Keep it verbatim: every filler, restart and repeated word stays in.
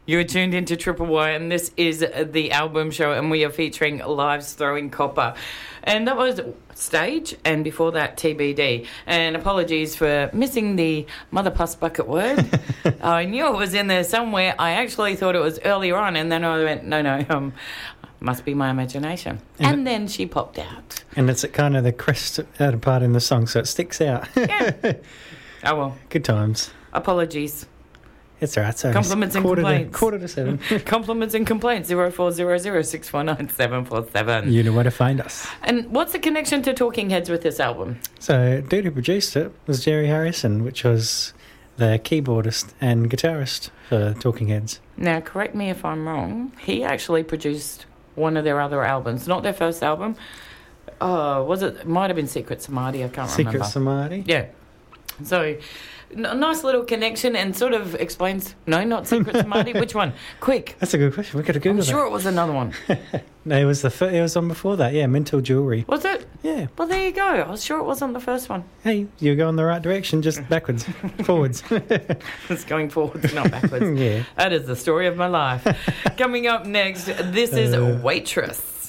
You're tuned into Triple Y, and this is the album show, and we are featuring Lives Throwing Copper. And that was Stage, and before that, T B D. And apologies for missing the mother puss bucket word. I knew it was in there somewhere. I actually thought it was earlier on, and then I went, no, no, um, must be my imagination. And, and it, then she popped out. And it's at kind of the crest out part in the song, so it sticks out. Yeah. Oh, well. Good times. Apologies. It's all right. So Compliments and quarter complaints. To, quarter to seven. Compliments and complaints. Zero four zero zero six four nine seven four seven. You know where to find us. And what's the connection to Talking Heads with this album? So, dude who produced it was Jerry Harrison, which was the keyboardist and guitarist for Talking Heads. Now, correct me if I'm wrong. He actually produced one of their other albums, not their first album. Oh, was it? Might have been Secret Samadhi. I can't Secret remember. Secret Samadhi. Yeah. So. A nice little connection, and sort of explains... No, not Secret Samadhi. Which one? Quick. That's a good question. We've got to Google I'm sure that. it was another one. No, it was the fir- it was on before that. Yeah, Mental Jewelry. Was it? Yeah. Well, there you go. I was sure it wasn't the first one. Hey, you're going the right direction, just backwards, forwards. It's going forwards, not backwards. Yeah. That is the story of my life. Coming up next, this is Uh. Waitress.